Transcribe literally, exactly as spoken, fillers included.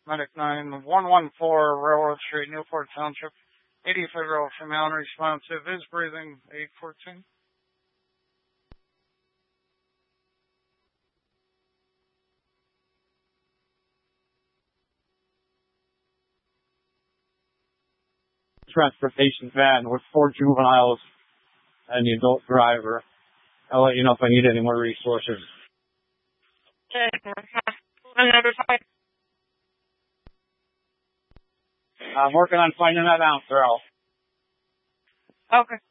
Medic nine one one four, Railroad Street, Newport Township. eighty-five-year-old female unresponsive, is breathing, eight fourteen. Transportation van with four juveniles and the adult driver. I'll let you know if I need any more resources. Another side. I'm working on finding that out, Earl. Okay.